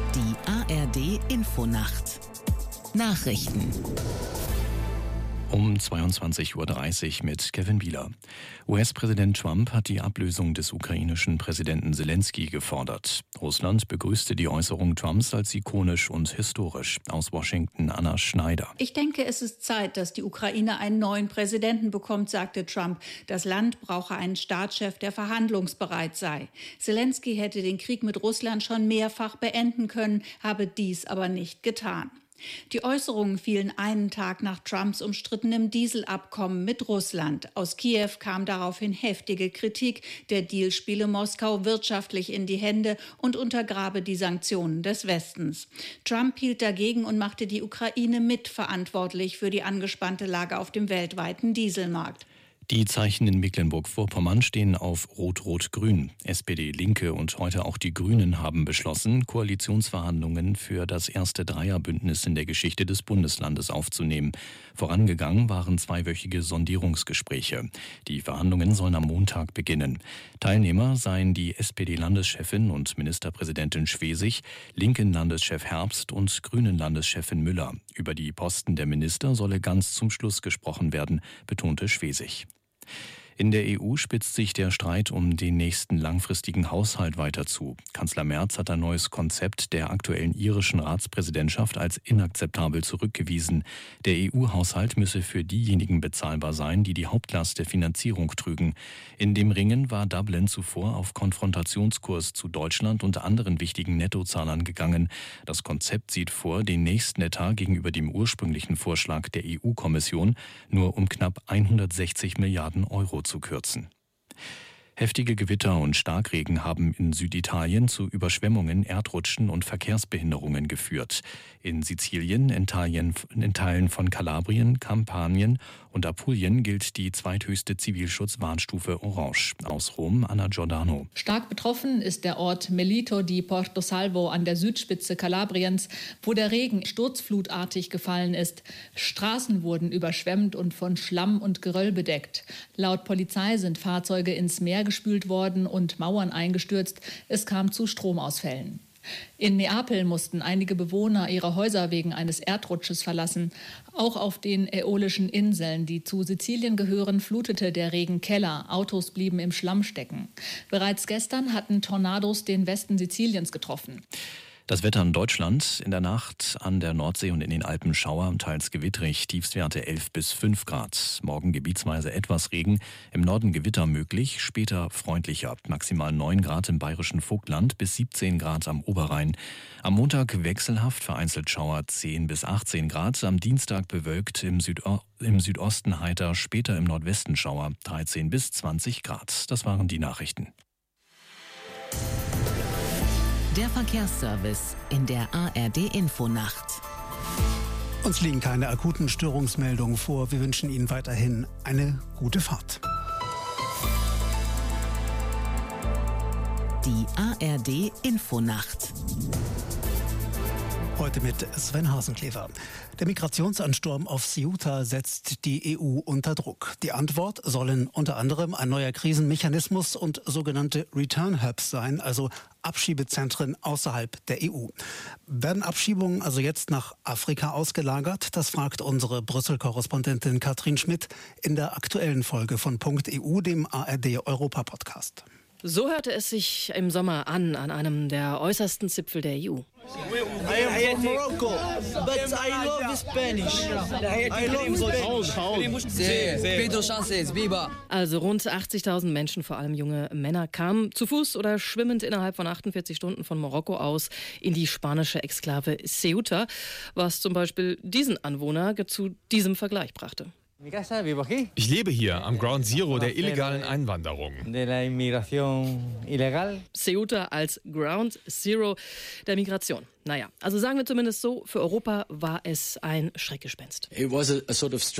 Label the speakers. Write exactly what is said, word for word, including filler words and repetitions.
Speaker 1: Die A R D-Infonacht. Nachrichten.
Speaker 2: Um zweiundzwanzig Uhr dreißig mit Kevin Bieler. U S-Präsident Trump hat die Ablösung des ukrainischen Präsidenten Selenskyj gefordert. Russland begrüßte die Äußerung Trumps als ikonisch und historisch. Aus Washington Anna Schneider.
Speaker 3: Ich denke, es ist Zeit, dass die Ukraine einen neuen Präsidenten bekommt, sagte Trump. Das Land brauche einen Staatschef, der verhandlungsbereit sei. Selenskyj hätte den Krieg mit Russland schon mehrfach beenden können, habe dies aber nicht getan. Die Äußerungen fielen einen Tag nach Trumps umstrittenem Dieselabkommen mit Russland. Aus Kiew kam daraufhin heftige Kritik. Der Deal spiele Moskau wirtschaftlich in die Hände und untergrabe die Sanktionen des Westens. Trump hielt dagegen und machte die Ukraine mitverantwortlich für die angespannte Lage auf dem weltweiten Dieselmarkt.
Speaker 2: Die Zeichen in Mecklenburg-Vorpommern stehen auf Rot-Rot-Grün. S P D, Linke und heute auch die Grünen haben beschlossen, Koalitionsverhandlungen für das erste Dreierbündnis in der Geschichte des Bundeslandes aufzunehmen. Vorangegangen waren zweiwöchige Sondierungsgespräche. Die Verhandlungen sollen am Montag beginnen. Teilnehmer seien die S P D-Landeschefin und Ministerpräsidentin Schwesig, Linken-Landeschef Herbst und Grünen-Landeschefin Müller. Über die Posten der Minister solle ganz zum Schluss gesprochen werden, betonte Schwesig. In der E U spitzt sich der Streit um den nächsten langfristigen Haushalt weiter zu. Kanzler Merz hat ein neues Konzept der aktuellen irischen Ratspräsidentschaft als inakzeptabel zurückgewiesen. Der E U-Haushalt müsse für diejenigen bezahlbar sein, die die Hauptlast der Finanzierung trügen. In dem Ringen war Dublin zuvor auf Konfrontationskurs zu Deutschland und anderen wichtigen Nettozahlern gegangen. Das Konzept sieht vor, den nächsten Etat gegenüber dem ursprünglichen Vorschlag der E U-Kommission nur um knapp hundertsechzig Milliarden Euro zu kürzen. Heftige Gewitter und Starkregen haben in Süditalien zu Überschwemmungen, Erdrutschen und Verkehrsbehinderungen geführt. In Sizilien, in Teilen, in Teilen von Kalabrien, Kampanien und Apulien gilt die zweithöchste Zivilschutzwarnstufe Orange. Aus Rom, Anna Giordano.
Speaker 4: Stark betroffen ist der Ort Melito di Porto Salvo an der Südspitze Kalabriens, wo der Regen sturzflutartig gefallen ist. Straßen wurden überschwemmt und von Schlamm und Geröll bedeckt. Laut Polizei sind Fahrzeuge ins Meer gespült worden und Mauern eingestürzt. Es kam zu Stromausfällen. In Neapel mussten einige Bewohner ihre Häuser wegen eines Erdrutsches verlassen. Auch auf den Äolischen Inseln, die zu Sizilien gehören, flutete der Regen Keller. Autos blieben im Schlamm stecken. Bereits gestern hatten Tornados den Westen Siziliens getroffen.
Speaker 2: Das Wetter in Deutschland: in der Nacht an der Nordsee und in den Alpen Schauer, teils gewitterig, Tiefstwerte elf bis fünf Grad. Morgen gebietsweise etwas Regen, im Norden Gewitter möglich, später freundlicher. Maximal neun Grad im bayerischen Vogtland bis siebzehn Grad am Oberrhein. Am Montag wechselhaft, vereinzelt Schauer zehn bis achtzehn Grad. Am Dienstag bewölkt, im, Südo- im Südosten heiter, später im Nordwesten Schauer dreizehn bis zwanzig Grad. Das waren die Nachrichten.
Speaker 1: Der Verkehrsservice in der A R D-Infonacht.
Speaker 5: Uns liegen keine akuten Störungsmeldungen vor. Wir wünschen Ihnen weiterhin eine gute Fahrt.
Speaker 1: Die A R D-Infonacht.
Speaker 5: Heute mit Sven Hasenklever. Der Migrationsansturm auf Ceuta setzt die E U unter Druck. Die Antwort sollen unter anderem ein neuer Krisenmechanismus und sogenannte Return Hubs sein, also Abschiebezentren außerhalb der E U. Werden Abschiebungen also jetzt nach Afrika ausgelagert? Das fragt unsere Brüssel-Korrespondentin Katrin Schmidt in der aktuellen Folge von Punkt E U, dem A R D-Europa-Podcast.
Speaker 6: So hörte es sich im Sommer an, an einem der äußersten Zipfel der E U.
Speaker 7: I am from Morocco, but I love Spanish. I love Spanish.
Speaker 6: Also rund achtzigtausend Menschen, vor allem junge Männer, kamen zu Fuß oder schwimmend innerhalb von achtundvierzig Stunden von Marokko aus in die spanische Exklave Ceuta, was zum Beispiel diesen Anwohner zu diesem Vergleich brachte.
Speaker 8: Ich lebe hier am Ground Zero der illegalen Einwanderung.
Speaker 6: Ceuta als Ground Zero der Migration. Naja, also sagen wir zumindest so, für Europa war es ein Schreckgespenst.
Speaker 9: It was a, a sort of